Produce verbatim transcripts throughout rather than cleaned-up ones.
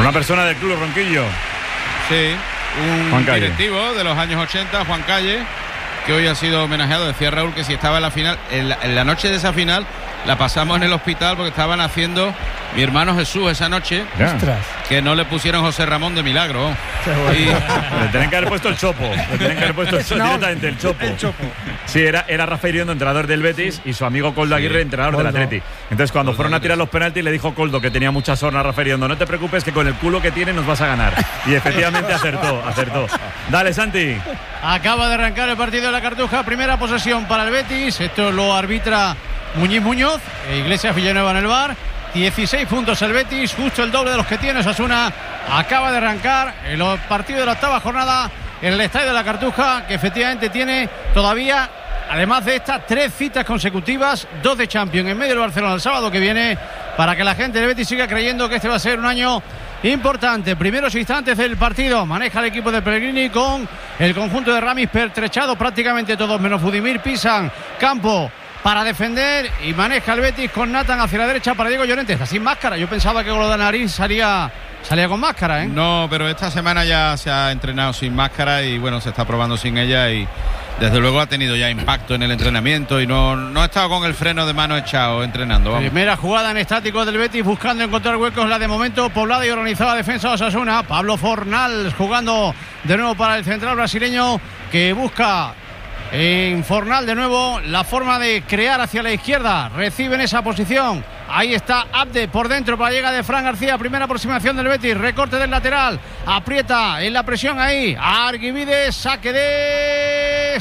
Una persona del club, Ronquillo. Sí, un directivo de los años ochenta, Juan Calle, que hoy ha sido homenajeado. Decía Raúl que si estaba en la final, en la, en la noche de esa final, la pasamos en el hospital porque estaban haciendo mi hermano Jesús esa noche, yeah. que no le pusieron José Ramón de milagro. Bueno. Y... le tienen que haber puesto el Chopo, le tienen que haber puesto el Chopo, directamente el Chopo. el Chopo. Sí, era, era Rafael Iriondo, entrenador del Betis, sí. y su amigo Coldo Aguirre, sí. entrenador Coldo. del Atleti. Entonces cuando Coldo fueron a tirar los penaltis le dijo Coldo, que tenía mucha sorna a Rafael Iriondo: no te preocupes, que con el culo que tiene nos vas a ganar. Y efectivamente acertó, acertó. Dale, Santi. Acaba de arrancar el partido de la Cartuja, primera posesión para el Betis. Esto lo arbitra Muñiz Muñoz, e Iglesias Villanueva en el V A R. dieciséis puntos el Betis, justo el doble de los que tiene Osasuna. Acaba de arrancar el partido de la octava jornada en el estadio de la Cartuja, que efectivamente tiene todavía, además de estas, tres citas consecutivas, dos de Champions en medio del Barcelona el sábado que viene, para que la gente del Betis siga creyendo que este va a ser un año importante. Primeros instantes del partido, maneja el equipo de Pellegrini con el conjunto de Ramis pertrechado, prácticamente todos menos Budimir, pisan campo para defender y maneja el Betis con Nathan hacia la derecha para Diego Llorente. Está sin máscara. Yo pensaba que Golodanarín salía, salía con máscara, ¿eh? No, pero esta semana ya se ha entrenado sin máscara y bueno, se está probando sin ella y desde luego ha tenido ya impacto en el entrenamiento y no, no ha estado con el freno de mano echado entrenando. Vamos. Primera jugada en estático del Betis buscando encontrar huecos, la de momento poblada y organizada defensa de Osasuna. Pablo Fornal jugando de nuevo para el central brasileño que busca en Fornal de nuevo la forma de crear hacia la izquierda. Recibe en esa posición. Ahí está Abde por dentro para llegada de Fran García. Primera aproximación del Betis. Recorte del lateral. Aprieta en la presión ahí. Arguivides. Saque de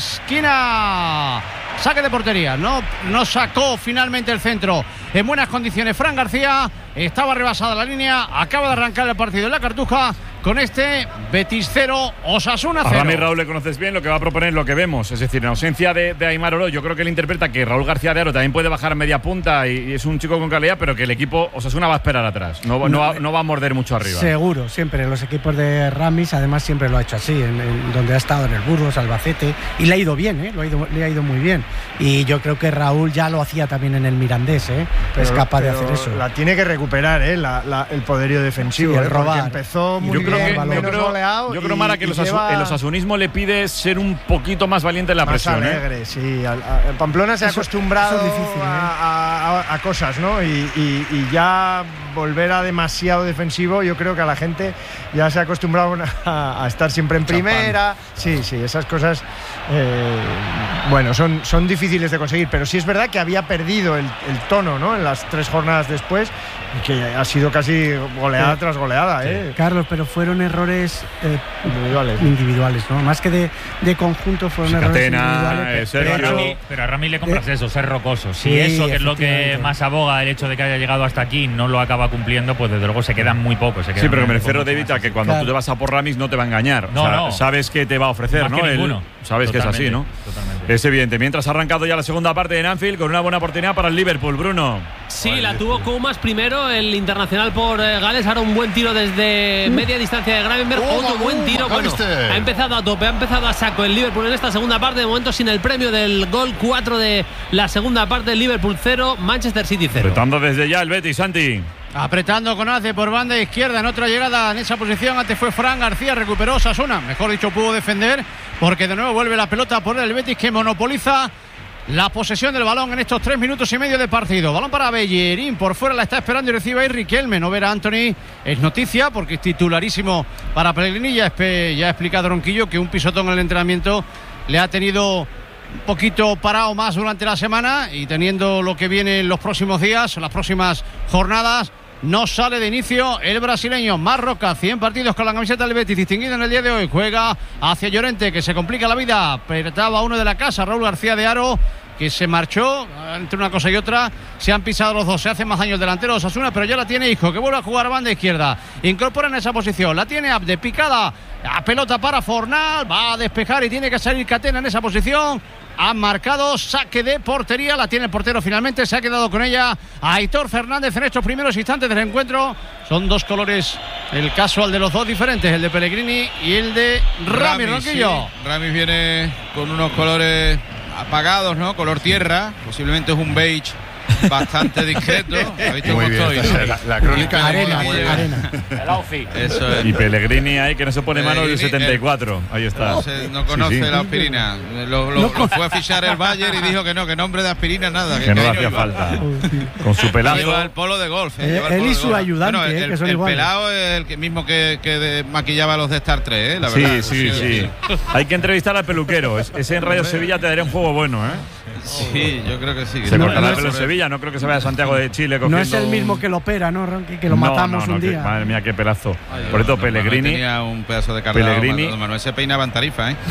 esquina. Saque de portería. No, no sacó finalmente el centro en buenas condiciones. Fran García estaba rebasada la línea. Acaba de arrancar el partido en la Cartuja con este Betis cero, Osasuna cero. A Rami Raúl le conoces bien, lo que va a proponer, lo que vemos. Es decir, en ausencia de, de Aimar Oro, yo creo que él interpreta que Raúl García de Aro también puede bajar media punta y, y es un chico con calidad, pero que el equipo Osasuna va a esperar atrás. No, no, no, va, no va a morder mucho arriba. Seguro, siempre. Los equipos de Ramis, además, siempre lo ha hecho así, en, en donde ha estado en el Burgos, Albacete, y le ha ido bien, ¿eh? Lo ha ido, le ha ido muy bien. Y yo creo que Raúl ya lo hacía también en el Mirandés, ¿eh? Pero, es capaz de hacer eso. La tiene que recuperar, ¿eh? La, la, el poderío defensivo. Sí, el ¿eh? robar. Empezó muy yo creo bien, que, yo creo, yo creo, Mara, que los lleva... asu, el osasunismo le pide ser un poquito más valiente en la más presión. Alegre, ¿eh? sí. A, a, Pamplona se ha acostumbrado eso es difícil, ¿eh? a, a, a cosas, ¿no? Y, y, y ya volver a demasiado defensivo, yo creo que a la gente ya se ha acostumbrado a, a estar siempre en primera. Sí, sí, esas cosas, eh, bueno, son, son difíciles de conseguir, pero sí es verdad que había perdido el, el tono, ¿no? En las tres jornadas después, y que ha sido casi goleada sí. tras goleada, ¿eh? Sí. Carlos, pero fueron errores eh, individuales, individuales, ¿no? Más que de, de conjunto, fueron errores Catena, individuales. Eh, pero, a Rami, pero a Rami le compras eh, eso, ser rocoso. Si sí, eso, que es lo que más aboga el hecho de que haya llegado hasta aquí, no lo acaba cumpliendo, pues desde luego se quedan muy pocos. Se quedan sí, pero me refiero, pocos, David, a que cuando claro. tú te vas a por Ramis no te va a engañar. No, o sea, no. Sabes que te va a ofrecer, más ¿no? Que ninguno. El, sabes Totalmente. que es así, ¿no? Totalmente. Es evidente. Mientras ha arrancado ya la segunda parte en Anfield con una buena oportunidad para el Liverpool, Bruno. Sí, Joder, la tuvo Koumas primero, el internacional por eh, Gales. Ahora un buen tiro desde media distancia de Gravenberg. Oh, Otro buen tiro. Bueno, ha empezado a tope, ha empezado a saco el Liverpool en esta segunda parte. De momento sin el premio del gol cuatro de la segunda parte. Liverpool cero, Manchester City cero. Apretando desde ya el Betis, Santi. Apretando con Ace por banda izquierda en otra llegada en esa posición. Antes fue Fran García, recuperó Osasuna. Mejor dicho, pudo defender porque de nuevo vuelve la pelota por el Betis, que monopoliza la posesión del balón en estos tres minutos y medio de partido. Balón para Bellerín, por fuera la está esperando y recibe ahí Riquelme. No ver a Anthony es noticia porque es titularísimo para Pellegrini. Ya, ya ha explicado Ronquillo que un pisotón en el entrenamiento le ha tenido un poquito parado más durante la semana, y teniendo lo que viene en los próximos días, las próximas jornadas, no sale de inicio el brasileño. Marroca, cien partidos con la camiseta del Betis, distinguido en el día de hoy. Juega hacia Llorente, que se complica la vida. Apretaba uno de la casa, Raúl García de Aro, que se marchó. Entre una cosa y otra se han pisado los dos. Se hace más daño el delantero de Osasuna, pero ya la tiene Isco, que vuelve a jugar a banda izquierda. Incorpora en esa posición. La tiene Abde, picada. La pelota para Fornal. Va a despejar y tiene que salir Catena en esa posición. Han marcado saque de portería, la tiene el portero finalmente, se ha quedado con ella Aitor Fernández en estos primeros instantes del encuentro. Son dos colores, el casual de los dos diferentes, el de Pellegrini y el de Ramis, Ronquillo. Sí. Ramis viene con unos colores apagados, ¿no? Color tierra, posiblemente es un beige bastante discreto. ¿Ha visto Muy cómo bien, estoy? la, la crónica Arena, muy bien. arena. El outfit. Eso es. Y Pellegrini ahí, que no se pone mano del Pellegrini, setenta y cuatro. Ahí está. No, se- no conoce Sí, sí. la aspirina. Lo, lo- lo fue a fichar el Bayern y dijo que no, que nombre de aspirina nada. Que no le que hacía iba. falta. Con su pelazo. Lleva el polo de golf. eh, Eh, lleva el él polo y de su golf. ayudante, Bueno, eh, el, que son el iguales. pelado es el que mismo que, que de- maquillaba a los de Star tres, ¿eh? La Sí, verdad. sí, sí. Hay que entrevistar al peluquero. Es- Ese en Radio Sevilla te daría un juego bueno, ¿eh? Sí, yo creo que sí. Se No, cortará no el es- pelo en Sevilla. No creo que se vaya a Santiago de Chile cogiendo. No es el mismo un- que lo opera, ¿no, Ronqui? Que lo No, matamos no, no, un que- día. madre mía, qué pelazo. Ay, Por esto, don Manuel Pellegrini. tenía un pedazo de cargado. Pellegrini. Don Manuel se peinaba en Tarifa, ¿eh?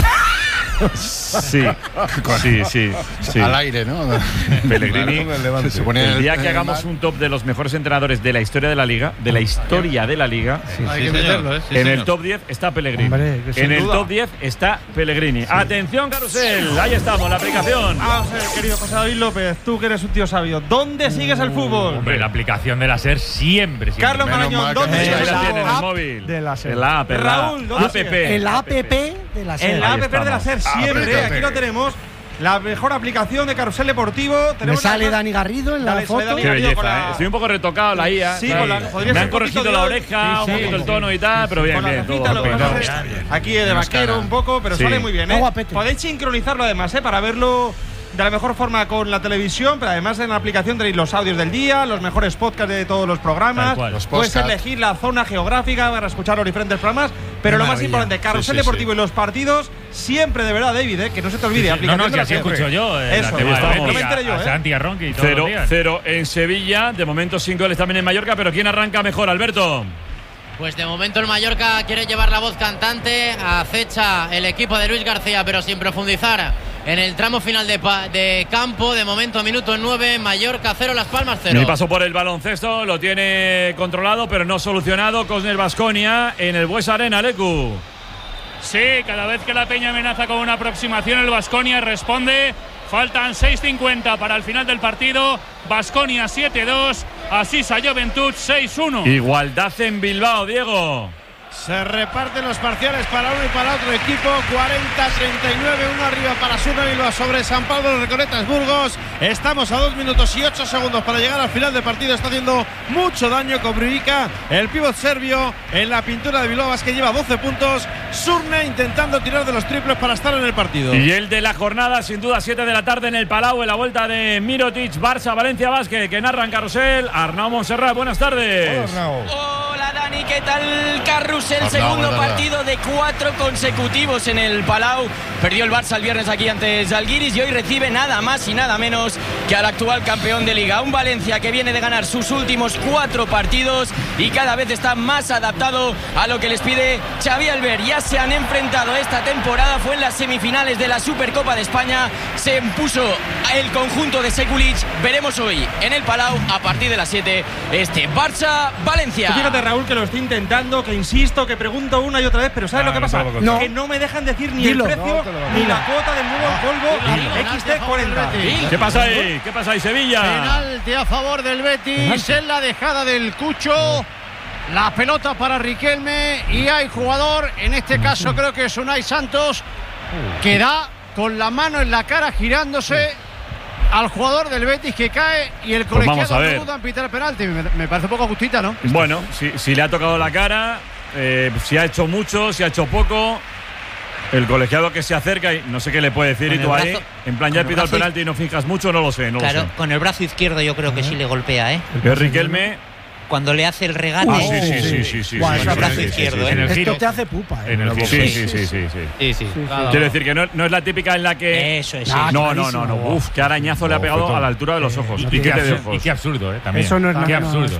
Sí, sí, sí, sí. al aire, ¿no? Pellegrini. Claro, se ponía El en día en que el hagamos mar. un top de los mejores entrenadores de la historia de la liga, de la historia de la liga, Hay que meterlo, ¿eh? Sí, en señor. el top diez está Pellegrini. Hombre, que sin en el duda. top diez está Pellegrini. Atención, Carrusel. Ahí estamos, la aplicación. Vamos a ver, querido José David López, tú que eres un tío sabio, ¿dónde sigues el fútbol? Hombre, la aplicación de la SER siempre, siempre. Carlos Menos Marañón, mal que ¿dónde me Ahí sigues dices el la eso. tiene en el fútbol? móvil. de la SER. En la app, en la Raúl, ¿dónde app. sigues? El A P P de la SER. En la Ahí app de la estamos. SER siempre, Apriétate. aquí lo tenemos. La mejor aplicación de Carrusel Deportivo. Me Tenemos sale además- Dani Garrido en la Dale, sale foto. Dani Qué Garrido con belleza, la- ¿eh? Estoy un poco retocado la I A. Sí, ¿sabes? con la- podría Me ser han un corregido poquito la de- oreja, sí, un sí. poquito el tono y tal, pero bien, Con la bien. gafita, Todo lo que peinado. pasa es que aquí de vaquero un poco, pero Sí. sale muy bien, Está ¿eh? guapete. Podéis sincronizarlo además, ¿eh? Para verlo de la mejor forma con la televisión, pero además en la aplicación tenéis los audios del día, los mejores podcasts de todos los programas. Tal cual. Los Puedes podcast. elegir la zona geográfica para escuchar los diferentes programas, pero Qué lo más maravilla. importante, Carrusel Sí, sí, Deportivo sí. y los partidos, siempre de verdad, David, ¿eh? Que no se te olvide. Sí, sí. No, aplicación no, de que la así SER. escucho yo. eh, Eso, la tema estamos. de No me Betis, enteré yo, a, ¿eh? a Santi y a Ronqui todos Cero, los días. cero en Sevilla. De momento sin goles también en Mallorca, pero ¿quién arranca mejor, Alberto? Pues de momento el Mallorca quiere llevar la voz cantante, acecha el equipo de Luis García, pero sin profundizar en el tramo final de, pa- de campo. De momento, minuto nueve, Mallorca cero, Las Palmas cero. Mi paso por el baloncesto lo tiene controlado, pero no solucionado. Cosner Baskonia en el Buesa Arena, Lecu. Sí, cada vez que la Peña amenaza con una aproximación, el Baskonia responde. Faltan seis cincuenta para el final del partido. Baskonia siete dos, Asisa Juventud seis uno. Igualdad en Bilbao, Diego. Se reparten los parciales para uno y para otro equipo. cuarenta a treinta y nueve, uno arriba para Asuna Bilbao sobre San Pablo Recoletas Burgos. Estamos a dos minutos y ocho segundos para llegar al final del partido. Está haciendo mucho daño Koprivica, el pívot serbio en la pintura de Bilbao Basket, lleva doce puntos. Surne intentando tirar de los triples para estar en el partido. Y el de la jornada, sin duda, siete de la tarde en el Palau, en la vuelta de Mirotic, Barça, Valencia Basket, que narra en Carrusel. Arnau Montserrat, buenas tardes. Hola Dani, ¿qué tal? Carrusel, Hola, segundo hola. partido de cuatro consecutivos en el Palau. Perdió el Barça el viernes aquí ante Zalgiris y hoy recibe nada más y nada menos que al actual campeón de Liga. Un Valencia que viene de ganar sus últimos cuatro partidos y cada vez está más adaptado a lo que les pide Xavi Albert. Ya se han enfrentado esta temporada, fue en las semifinales de la Supercopa de España. Se impuso el conjunto de Sekulic. Veremos hoy en el Palau a partir de las siete este Barça-Valencia. Fíjate, Raúl, que lo estoy intentando, que insisto, que pregunto una y otra vez, pero ¿sabes Ah, lo que no pasa? te lo conté. Que no me dejan decir ni Dilo. el precio No te lo voy a ni decir. la cuota del nuevo polvo X T cuarenta. ¿Qué pasa ahí? ¿Qué pasa ahí, Sevilla? Penalti a favor del Betis en la dejada del Cucho. La pelota para Riquelme y hay jugador, en este caso creo que es Unai Santos, que da con la mano en la cara girándose al jugador del Betis que cae y el Pues vamos a colegiado ver. no duda en pitar el penalti. Me, me parece un poco justita, ¿no? Bueno, si, si le ha tocado la cara, eh, si ha hecho mucho, si ha hecho poco. El colegiado que se acerca y no sé qué le puede decir, Con y el tú ahí, brazo- en plan, ya he con el pitado el brazo- penalti y no fijas mucho, no lo sé, no Claro, lo sé. con el brazo izquierdo yo creo que sí le golpea, ¿eh? Que Riquelme. Cuando le hace el regate. Ah, sí, sí, sí, sí, sí. Con sí, el sí, brazo sí, sí, izquierdo, sí, ¿eh? sí. En el Esto giro. te hace pupa, ¿eh? En el giro. Sí, sí, sí, sí, sí. Sí, sí. Quiero decir que no, no es la típica en la que. Eso es, No, sí. no, no, no, no. Uf, qué arañazo le ha pegado a la altura de los ojos. Y, Piquete qué de absurdo, y ojos. qué absurdo, ¿eh? También. Eso no es Qué nada, no, absurdo.